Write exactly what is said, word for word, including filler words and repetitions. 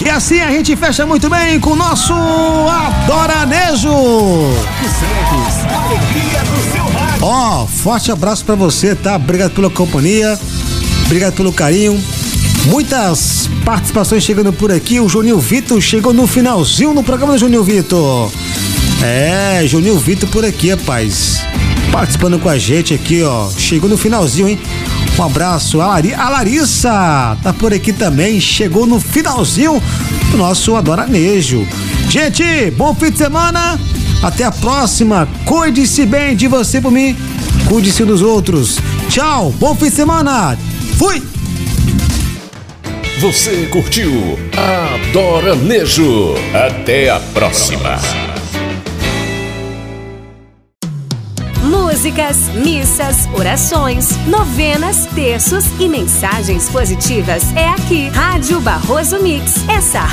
E assim a gente fecha muito bem com o nosso Adoranejo. Ó, oh, forte abraço pra você, tá? Obrigado pela companhia, obrigado pelo carinho. Muitas participações chegando por aqui. O Juninho Vitor chegou no finalzinho no programa do Juninho Vitor. É, Juninho Vitor por aqui, rapaz. Participando com a gente aqui, ó. Chegou no finalzinho, hein? Um abraço. A, Lari... a Larissa tá por aqui também. Chegou no finalzinho do nosso Adoranejo. Gente, bom fim de semana. Até a próxima. Cuide-se bem de você por mim. Cuide-se dos outros. Tchau. Bom fim de semana. Fui. Você curtiu Adoranejo. Até a próxima. Músicas, missas, orações, novenas, terços e mensagens positivas. É aqui, Rádio Barroso Mix. Essa